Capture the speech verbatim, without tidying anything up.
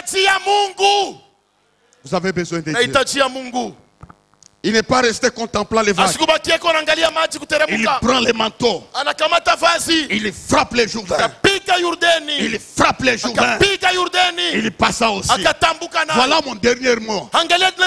Vous avez besoin de Dieu. Mungu. Il n'est pas resté contemplant les vagues. Il prend les manteaux. Il frappe les Jourdains. Il frappe les Jourdains. Il passa aussi. Voilà mon dernier mot.